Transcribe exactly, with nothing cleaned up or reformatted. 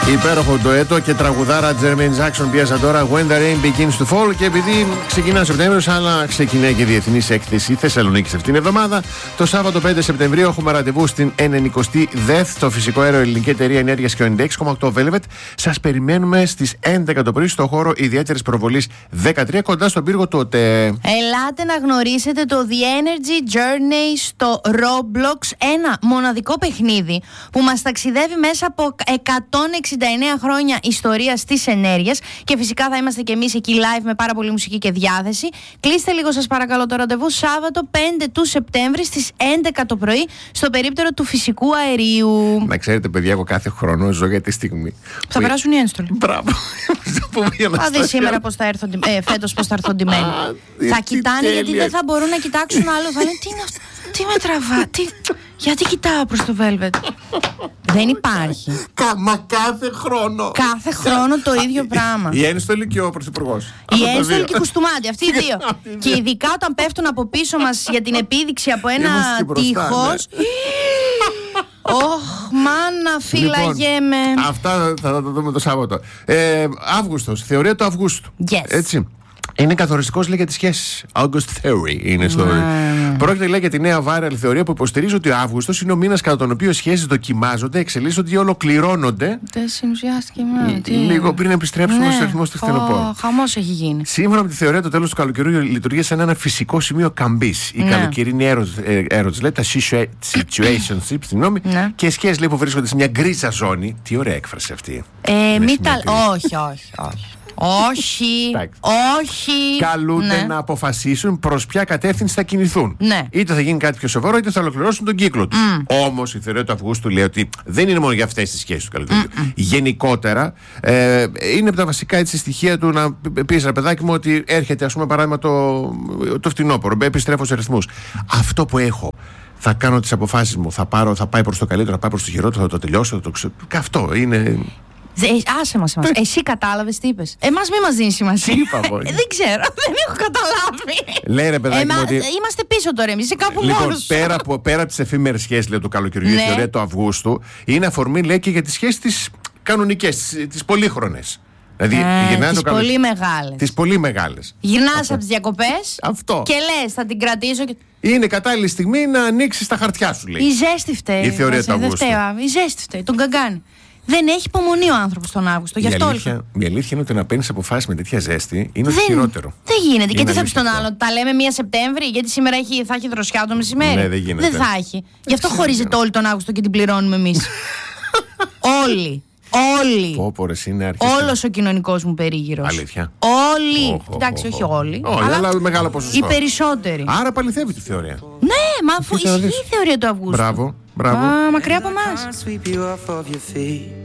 Υπέροχο ντουέτο και τραγουδάρα Jermaine Jackson πιέζα τώρα When the Rain Begins to Fall. Και επειδή ξεκινά ο Σεπτέμβριος, αλλά ξεκινάει και η Διεθνής Έκθεση Θεσσαλονίκης αυτήν την εβδομάδα, το Σάββατο πέντε Σεπτεμβρίου έχουμε ραντεβού στην ενενηκοστή ΔΕΘ, το φυσικό αέριο Ελληνική Εταιρεία Ενέργειας και ενενήντα έξι κόμμα οκτώ Velvet. Σας περιμένουμε στις έντεκα το πρωί στο χώρο ιδιαίτερης προβολής δεκατρία κοντά στον πύργο του ΟΤΕ. Ελάτε να γνωρίσετε το The Energy Journey στο Roblox, ένα μοναδικό παιχνίδι που μας ταξιδεύει μέσα από εκατόν εξήντα εννέα χρόνια ιστορίας της ενέργειας και φυσικά θα είμαστε και εμείς εκεί live με πάρα πολύ μουσική και διάθεση. Κλείστε λίγο σας παρακαλώ το ραντεβού Σάββατο πέντε του Σεπτέμβρη στις έντεκα το πρωί στο περίπτερο του φυσικού αερίου. Να ξέρετε παιδιά, εγώ κάθε χρόνο ζω για τη στιγμή θα που... περάσουν οι ένστολοι. Μπράβο. Θα δει σήμερα πώς θα έρθω, ε, φέτος πώς θα έρθω ντυμένη. Θα κοιτάνε γιατί δεν θα μπορούν να κοιτάξουν άλλο. Θα λένε τι είναι αυτό, τι με τραβά, τι... γιατί κοιτάω προς το Velvet. Δεν υπάρχει. Μα κάθε χρόνο. Κάθε χρόνο το ίδιο πράγμα. Η ένστολη και ο πρωθυπουργός. Η ένστολη και η κουστούμάτι, αυτοί οι δύο. Και ειδικά όταν πέφτουν από πίσω μας για την επίδειξη από ένα τείχος. Ωχ, μάνα, φύλαγε με. Αυτά θα τα δούμε το Σάββατο. Ε, Αύγουστος, θεωρία του Αυγούστου. Yes. Έτσι. Είναι καθοριστικός, λέει, για τις σχέσεις. August Theory είναι στο. Mm. Πρόκειται, λέει, για τη νέα viral θεωρία που υποστηρίζει ότι ο Αύγουστος είναι ο μήνας κατά τον οποίο οι σχέσεις δοκιμάζονται, εξελίσσονται ή ολοκληρώνονται. Δεν συνουσιάστηκε με. Λίγο πριν επιστρέψουμε ναι. στο ρυθμό του φθινοπόρου. Oh, χαμός έχει γίνει. Σύμφωνα με τη θεωρία, το τέλος του καλοκαιριού λειτουργεί σαν ένα φυσικό σημείο καμπής. Οι ναι. καλοκαιρινοί έρωτες, λέει, τα situationships, συγγνώμη, ναι. και οι σχέσεις, λέει, που βρίσκονται σε μια γκρίζα ζώνη. Τι ωραία έκφραση αυτή. Ε, μη τα. Όχι, όχι, όχι. Όχι, όχι. Καλούνται ναι. να αποφασίσουν προς ποια κατεύθυνση θα κινηθούν. Ναι. Είτε θα γίνει κάτι πιο σοβαρό, είτε θα ολοκληρώσουν τον κύκλο του. Mm. Όμως η θεωρία του Αυγούστου λέει ότι δεν είναι μόνο για αυτές τις σχέσεις του καλοκαιριού. Mm-mm. Γενικότερα, ε, είναι από τα βασικά έτσι, στοιχεία του να πεις, ρε παιδάκι μου, ότι έρχεται, ας πούμε, παράδειγμα το, το φθινόπωρο. Επιστρέφω σε ρυθμούς. Αυτό που έχω. Θα κάνω τις αποφάσεις μου. Θα, πάρω, θα πάει προς το καλύτερο, θα πάει προς το χειρότερο, θα το τελειώσω. Θα το ξε... Αυτό είναι. Άσε μας εμάς. Εσύ κατάλαβες τι είπες. Εμάς μη μας δίνει σημασία. ε, δεν ξέρω, δεν έχω καταλάβει. Λέει ρε παιδάκι Εμα... μου ότι... Είμαστε πίσω τώρα εμείς, είσαι κάπου λοιπόν, μόνος σου. Πέρα από, πέρα από τις εφήμερες σχέσεις, λέει, του καλοκαιριού, ναι. η θεωρία του Αυγούστου είναι αφορμή, λέει, και για τις σχέσεις τις κανονικές, τις, τις πολύχρονες. Δηλαδή, ε, τις καλο... πολύ μεγάλες. Τις πολύ μεγάλες. Γυρνάς από τις διακοπές Αυτό. Και λες θα την κρατήσω και... Είναι κατάλληλη στιγμή να ανοίξεις τα χαρτιά σου, λέει. Η ζέστη φταίει. Η θεωρία του Αυγούστου. Η ζέστη φταίει, τον καγκάνει. Δεν έχει υπομονή ο άνθρωπος τον Αύγουστο. Γι' αυτό η, αλήθεια, η αλήθεια είναι ότι να παίρνεις αποφάσεις με τέτοια ζέστη είναι το χειρότερο. Δεν γίνεται. Και τι θα πει στον άλλο, τα λέμε μία Σεπτέμβρη, γιατί σήμερα έχει, θα έχει δροσιά το μεσημέρι. Ναι, δεν γίνεται. Δεν θα έχει. Γι' αυτό χωρίζεται όλη τον Αύγουστο και την πληρώνουμε εμείς. Όλοι. Όλοι. Πόπορες είναι αρχικά. Όλος ο κοινωνικός μου περίγυρος. Αλήθεια. Όλοι. Oh, Εντάξει, oh, oh, όχι όλοι. Όχι, αλλά, αλλά μεγάλο ποσοστό. Οι περισσότεροι. Άρα παληθεύει τη θεωρία. Ναι, μα αφού ισχύει η θεωρία του Αυγούστου. Μπράβο, μπράβο. Α, μακριά από εμάς.